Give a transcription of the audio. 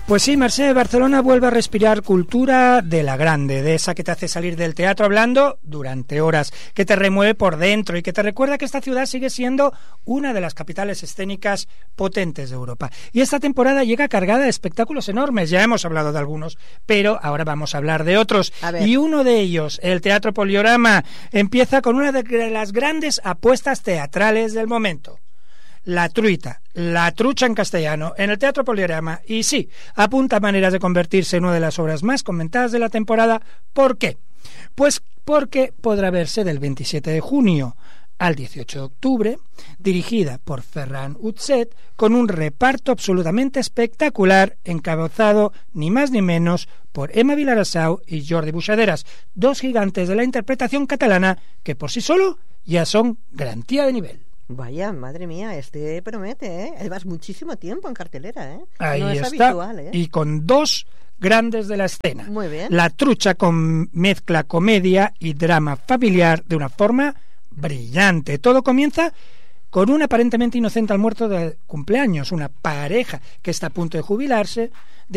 Pues sí, Mercè, Barcelona vuelve a respirar cultura de la grande, de esa que te hace salir del teatro hablando durante horas, que te remueve por dentro y que te recuerda que esta ciudad sigue siendo una de las capitales escénicas potentes de Europa. Y esta temporada llega cargada de espectáculos enormes, ya hemos hablado de algunos, pero ahora vamos a hablar de otros. Y uno de ellos, el Teatro Poliorama, empieza con una de las grandes apuestas teatrales del momento. La truita, la trucha en castellano, en el Teatro Poliorama, y sí, apunta maneras de convertirse en una de las obras más comentadas de la temporada. ¿Por qué? Pues porque podrá verse del 27 de junio al 18 de octubre, dirigida por Ferran Utset, con un reparto absolutamente espectacular, encabezado ni más ni menos por Emma Vilarasau y Jordi Buixaderas, dos gigantes de la interpretación catalana que por sí solo ya son garantía de nivel. Vaya, madre mía, este promete, ¿eh? Llevas muchísimo tiempo en cartelera, ¿eh? Ahí no es está, habitual, ¿eh? Y con dos grandes de la escena. Muy bien. La trucha mezcla comedia y drama familiar de una forma brillante. Todo comienza con un aparentemente inocente almuerzo de cumpleaños, una pareja que está a punto de jubilarse,